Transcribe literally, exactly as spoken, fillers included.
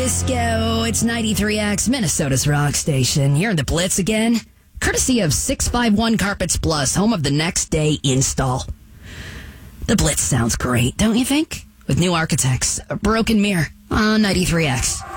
Disco. It's ninety-three X, Minnesota's rock station. You're in the Blitz again, courtesy of six five one Carpets Plus, home of the next day install. The Blitz sounds great, don't you think? With new architects, a broken mirror on ninety-three X.